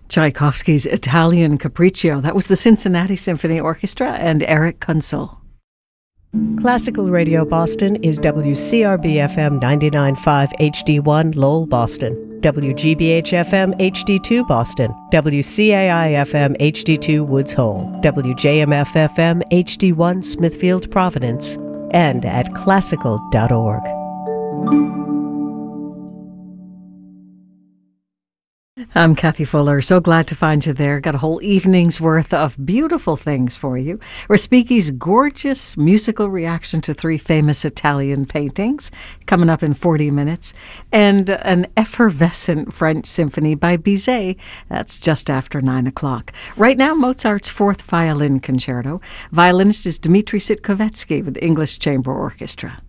Tchaikovsky's Italian Capriccio. That was the Cincinnati Symphony Orchestra and Eric Kunzel. Classical Radio Boston is WCRB-FM 99.5 HD1 Lowell, Boston, WGBH-FM HD2 Boston, WCAI-FM HD2 Woods Hole, WJMF-FM HD1 Smithfield, Providence, and at classical.org. I'm Kathy Fuller. So glad to find you there. Got a whole evening's worth of beautiful things for you. Respighi's gorgeous musical reaction to 3 famous Italian paintings coming up in 40 minutes. And an effervescent French symphony by Bizet. That's just after 9 o'clock. Right now, Mozart's 4th Violin Concerto. Violinist is Dmitri Sitkovetsky with the English Chamber Orchestra.